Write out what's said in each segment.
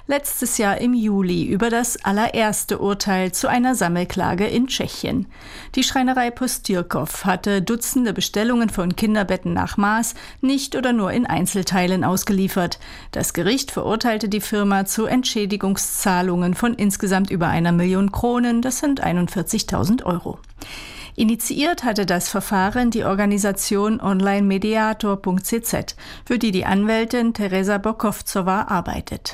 letztes Jahr im Juli über das allererste Urteil zu einer Sammelklage in Tschechien. Die Schreinerei Postyrkov hatte Dutzende Bestellungen von Kinderbetten nach Maß nicht oder nur in Einzelteilen ausgeliefert. Das Gericht verurteilte die Firma zu Entschädigungszahlungen von insgesamt über 1 Million Kronen, das sind 41.000 Euro. Initiiert hatte das Verfahren die Organisation onlinemediator.cz, für die Anwältin Teresa Bokovcová arbeitet.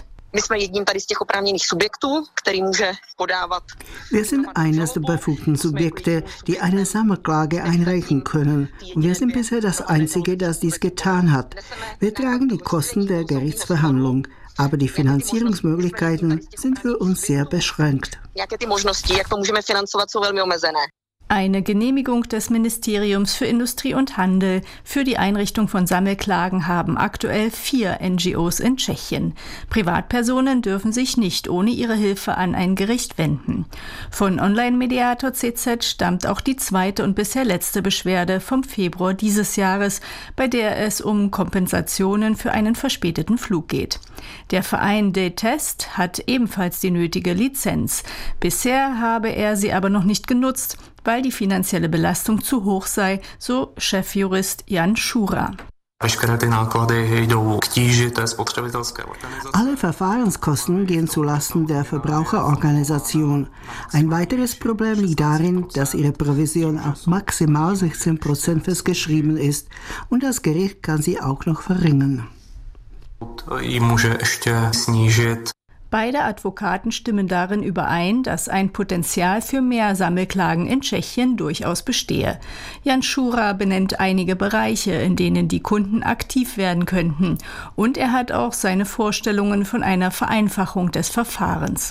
Wir sind eines der befugten Subjekte, die eine Sammelklage einreichen können. Und wir sind bisher das Einzige, das dies getan hat. Wir tragen die Kosten der Gerichtsverhandlung, aber die Finanzierungsmöglichkeiten sind für uns sehr beschränkt. Eine Genehmigung des Ministeriums für Industrie und Handel für die Einrichtung von Sammelklagen haben aktuell 4 NGOs in Tschechien. Privatpersonen dürfen sich nicht ohne ihre Hilfe an ein Gericht wenden. Von Online-Mediator CZ stammt auch die zweite und bisher letzte Beschwerde vom Februar dieses Jahres, bei der es um Kompensationen für einen verspäteten Flug geht. Der Verein D-Test hat ebenfalls die nötige Lizenz. Bisher habe er sie aber noch nicht genutzt, weil die finanzielle Belastung zu hoch sei, so Chefjurist Jan Šura. Alle Verfahrenskosten gehen zulasten der Verbraucherorganisation. Ein weiteres Problem liegt darin, dass ihre Provision auf maximal 16% festgeschrieben ist und das Gericht kann sie auch noch verringern. Beide Advokaten stimmen darin überein, dass ein Potenzial für mehr Sammelklagen in Tschechien durchaus bestehe. Jan Šura benennt einige Bereiche, in denen die Kunden aktiv werden könnten. Und er hat auch seine Vorstellungen von einer Vereinfachung des Verfahrens.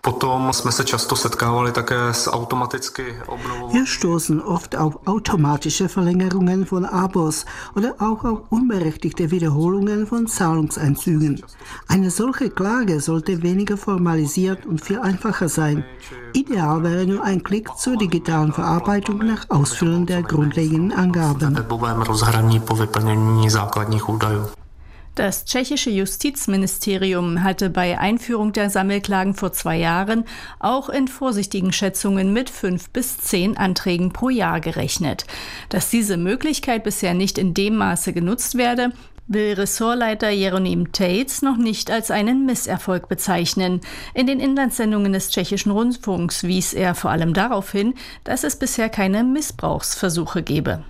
Wir stoßen oft auf automatische Verlängerungen von Abos oder auch auf unberechtigte Wiederholungen von Zahlungseinzügen. Eine solche Klage sollte weniger formalisiert und viel einfacher sein. Ideal wäre nur ein Klick zur digitalen Verarbeitung nach Ausfüllen der grundlegenden Angaben. Das tschechische Justizministerium hatte bei Einführung der Sammelklagen vor 2 Jahren auch in vorsichtigen Schätzungen mit 5 bis 10 Anträgen pro Jahr gerechnet. Dass diese Möglichkeit bisher nicht in dem Maße genutzt werde, will Ressortleiter Jeronim Tejc noch nicht als einen Misserfolg bezeichnen. In den Inlandssendungen des tschechischen Rundfunks wies er vor allem darauf hin, dass es bisher keine Missbrauchsversuche gebe.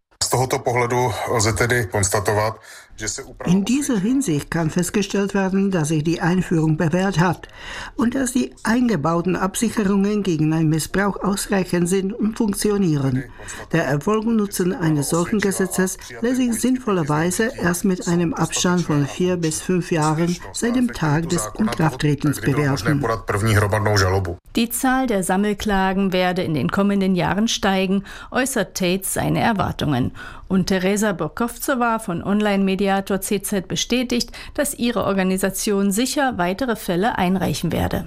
In dieser Hinsicht kann festgestellt werden, dass sich die Einführung bewährt hat und dass die eingebauten Absicherungen gegen einen Missbrauch ausreichend sind und funktionieren. Der Erfolg und Nutzen eines solchen Gesetzes lässt sich sinnvollerweise erst mit einem Abstand von 4 bis 5 Jahren seit dem Tag des Inkrafttretens bewerten. Die Zahl der Sammelklagen werde in den kommenden Jahren steigen, äußert Tejc seine Erwartungen. Und Teresa Bokovcová von Online-Mediator CZ bestätigt, dass ihre Organisation sicher weitere Fälle einreichen werde.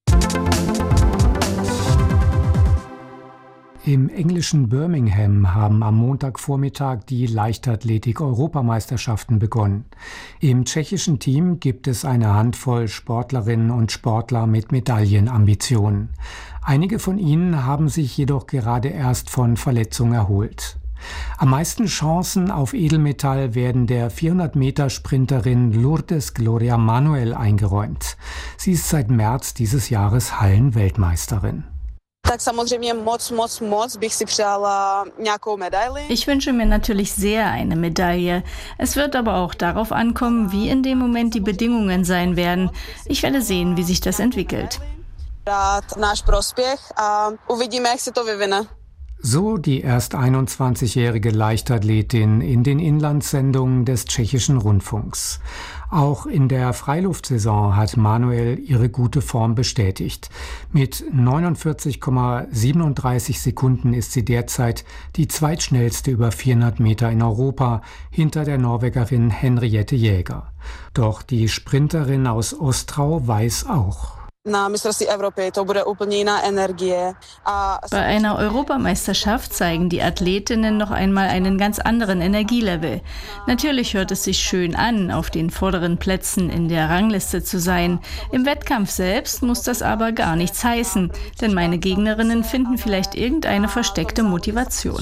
Im englischen Birmingham haben am Montagvormittag die Leichtathletik-Europameisterschaften begonnen. Im tschechischen Team gibt es eine Handvoll Sportlerinnen und Sportler mit Medaillenambitionen. Einige von ihnen haben sich jedoch gerade erst von Verletzungen erholt. Am meisten Chancen auf Edelmetall werden der 400-Meter-Sprinterin Lourdes Gloria Manuel eingeräumt. Sie ist seit März dieses Jahres Hallenweltmeisterin. Ich wünsche mir natürlich sehr eine Medaille. Es wird aber auch darauf ankommen, wie in dem Moment die Bedingungen sein werden. Ich werde sehen, wie sich das entwickelt. So die erst 21-jährige Leichtathletin in den Inlandssendungen des tschechischen Rundfunks. Auch in der Freiluftsaison hat Manuel ihre gute Form bestätigt. Mit 49,37 Sekunden ist sie derzeit die zweitschnellste über 400 Meter in Europa, hinter der Norwegerin Henriette Jäger. Doch die Sprinterin aus Ostrau weiß auch: Bei einer Europameisterschaft zeigen die Athletinnen noch einmal einen ganz anderen Energielevel. Natürlich hört es sich schön an, auf den vorderen Plätzen in der Rangliste zu sein. Im Wettkampf selbst muss das aber gar nichts heißen, denn meine Gegnerinnen finden vielleicht irgendeine versteckte Motivation.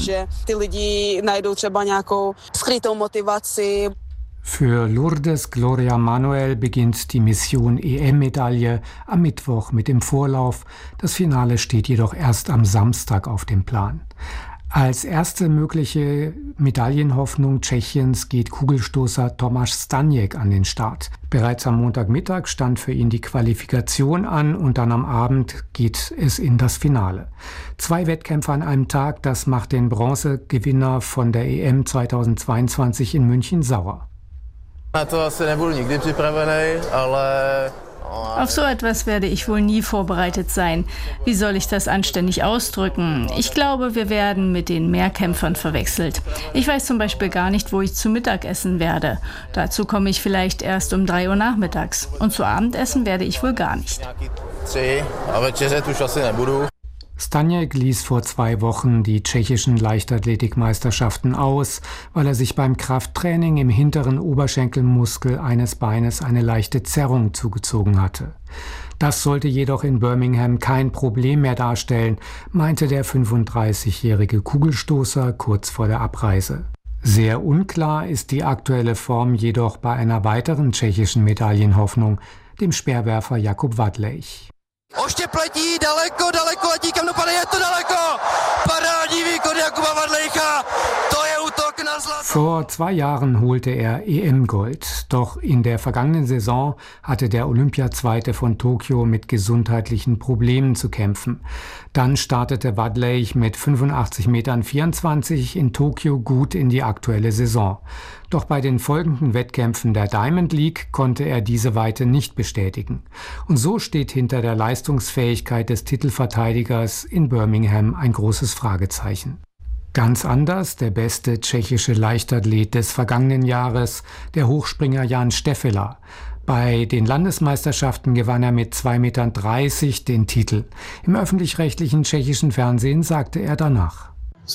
Für Lourdes Gloria Manuel beginnt die Mission EM-Medaille am Mittwoch mit dem Vorlauf. Das Finale steht jedoch erst am Samstag auf dem Plan. Als erste mögliche Medaillenhoffnung Tschechiens geht Kugelstoßer Tomáš Staněk an den Start. Bereits am Montagmittag stand für ihn die Qualifikation an und dann am Abend geht es in das Finale. 2 Wettkämpfe an einem Tag, das macht den Bronzegewinner von der EM 2022 in München sauer. Auf so etwas werde ich wohl nie vorbereitet sein. Wie soll ich das anständig ausdrücken? Ich glaube, wir werden mit den Mehrkämpfern verwechselt. Ich weiß zum Beispiel gar nicht, wo ich zu Mittag essen werde. Dazu komme ich vielleicht erst um 3 Uhr nachmittags. Und zu Abendessen werde ich wohl gar nicht. Staněk ließ vor 2 Wochen die tschechischen Leichtathletikmeisterschaften aus, weil er sich beim Krafttraining im hinteren Oberschenkelmuskel eines Beines eine leichte Zerrung zugezogen hatte. Das sollte jedoch in Birmingham kein Problem mehr darstellen, meinte der 35-jährige Kugelstoßer kurz vor der Abreise. Sehr unklar ist die aktuelle Form jedoch bei einer weiteren tschechischen Medaillenhoffnung, dem Speerwerfer Jakub Wadlejch. Oštěpletí, daleko letí, kam dopadne, je to daleko! Parádní výkon Jakuba Wadlejcha, to je útok na zlato! Vor 2 Jahren holte er EM-Gold, doch in der vergangenen Saison hatte der Olympiazweite von Tokio mit gesundheitlichen Problemen zu kämpfen. Dann startete Wadlejch mit 85,24 Metern in Tokio gut in die aktuelle Saison. Doch bei den folgenden Wettkämpfen der Diamond League konnte er diese Weite nicht bestätigen. Und so steht hinter der Leistungsfähigkeit des Titelverteidigers in Birmingham ein großes Fragezeichen. Ganz anders der beste tschechische Leichtathlet des vergangenen Jahres, der Hochspringer Jan Štefela. Bei den Landesmeisterschaften gewann er mit 2,30 Metern den Titel. Im öffentlich-rechtlichen tschechischen Fernsehen sagte er danach: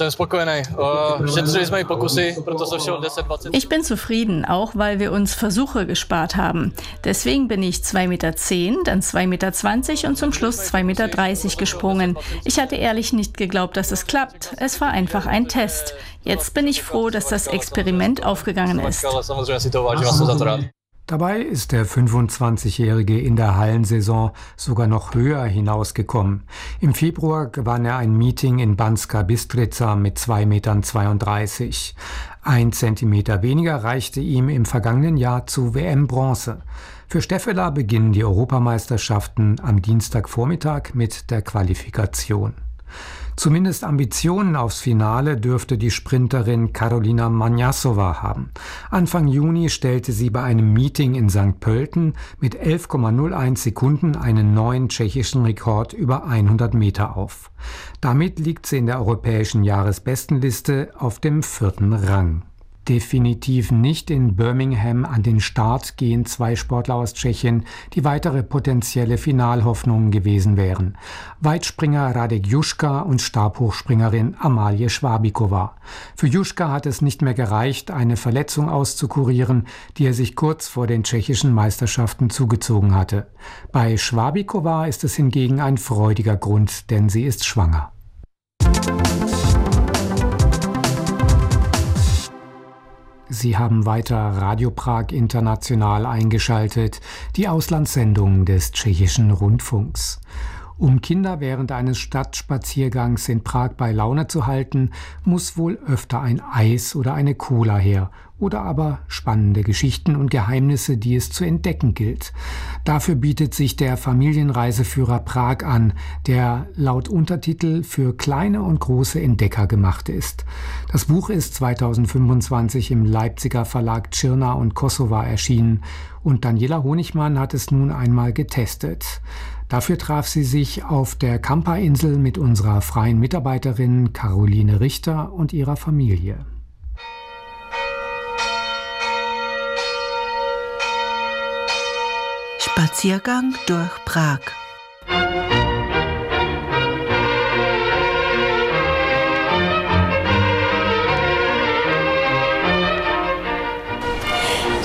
Ich bin zufrieden, auch weil wir uns Versuche gespart haben. Deswegen bin ich 2,10 Meter, dann 2,20 Meter und zum Schluss 2,30 Meter gesprungen. Ich hatte ehrlich nicht geglaubt, dass es klappt. Es war einfach ein Test. Jetzt bin ich froh, dass das Experiment aufgegangen ist. Dabei ist der 25-Jährige in der Hallensaison sogar noch höher hinausgekommen. Im Februar gewann er ein Meeting in Banská Bystrica mit 2,32 Metern. 1 Zentimeter weniger reichte ihm im vergangenen Jahr zu WM-Bronze. Für Štefela beginnen die Europameisterschaften am Dienstagvormittag mit der Qualifikation. Zumindest Ambitionen aufs Finale dürfte die Sprinterin Karolina Maňasová haben. Anfang Juni stellte sie bei einem Meeting in St. Pölten mit 11,01 Sekunden einen neuen tschechischen Rekord über 100 Meter auf. Damit liegt sie in der europäischen Jahresbestenliste auf dem 4. Rang. Definitiv nicht in Birmingham an den Start gehen 2 Sportler aus Tschechien, die weitere potenzielle Finalhoffnungen gewesen wären. Weitspringer Radek Juška und Stabhochspringerin Amalie Švábíková. Für Juška hat es nicht mehr gereicht, eine Verletzung auszukurieren, die er sich kurz vor den tschechischen Meisterschaften zugezogen hatte. Bei Švábíková ist es hingegen ein freudiger Grund, denn sie ist schwanger. Sie haben weiter Radio Prag International eingeschaltet, die Auslandssendung des tschechischen Rundfunks. Um Kinder während eines Stadtspaziergangs in Prag bei Laune zu halten, muss wohl öfter ein Eis oder eine Cola her oder aber spannende Geschichten und Geheimnisse, die es zu entdecken gilt. Dafür bietet sich der Familienreiseführer Prag an, der laut Untertitel für kleine und große Entdecker gemacht ist. Das Buch ist 2025 im Leipziger Verlag Čirna und Kosova erschienen und Daniela Honigmann hat es nun einmal getestet. Dafür traf sie sich auf der Kampa-Insel mit unserer freien Mitarbeiterin Caroline Richter und ihrer Familie. Spaziergang durch Prag.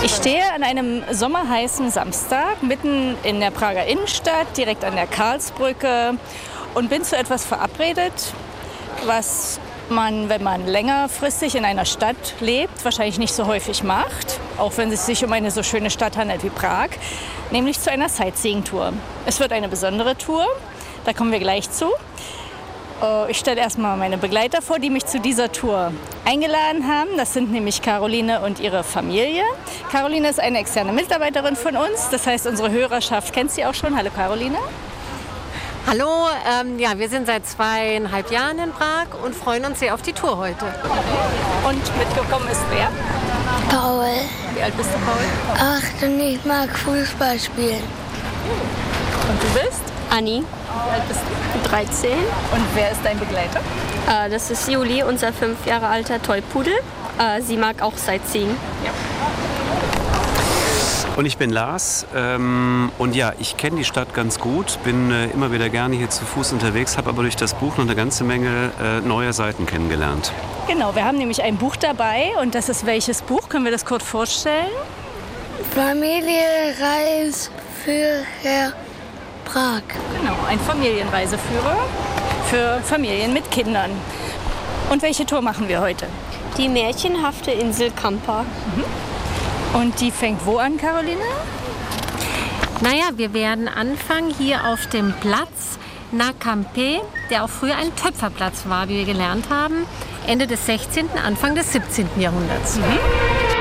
Ich stehe an einem sommerheißen Samstag mitten in der Prager Innenstadt, direkt an der Karlsbrücke und bin zu etwas verabredet, was man, wenn man längerfristig in einer Stadt lebt, wahrscheinlich nicht so häufig macht, auch wenn es sich um eine so schöne Stadt handelt wie Prag, nämlich zu einer Sightseeing-Tour. Es wird eine besondere Tour, da kommen wir gleich zu. Ich stelle erstmal meine Begleiter vor, die mich zu dieser Tour eingeladen haben. Das sind nämlich Caroline und ihre Familie. Caroline ist eine externe Mitarbeiterin von uns, das heißt, unsere Hörerschaft kennt sie auch schon. Hallo Caroline. Hallo, wir sind seit 2,5 Jahren in Prag und freuen uns sehr auf die Tour heute. Und mitgekommen ist wer? Paul. Wie alt bist du, Paul? 8 und ich mag Fußball spielen. Und du bist? Anni. Wie alt bist du? 13. Und wer ist dein Begleiter? Das ist Juli, unser 5 Jahre alter Tollpudel. Sie mag auch Sightseeing. Ja. Und ich bin Lars und ja, ich kenne die Stadt ganz gut, bin immer wieder gerne hier zu Fuß unterwegs, habe aber durch das Buch noch eine ganze Menge neuer Seiten kennengelernt. Genau, wir haben nämlich ein Buch dabei und das ist welches Buch? Können wir das kurz vorstellen? Familie Reiseführer Prag. Genau, ein Familienreiseführer für Familien mit Kindern. Und welche Tour machen wir heute? Die märchenhafte Insel Kampa. Und die fängt wo an, Caroline? Naja, wir werden anfangen hier auf dem Platz Nakampe, der auch früher ein Töpferplatz war, wie wir gelernt haben, Ende des 16., Anfang des 17. Jahrhunderts.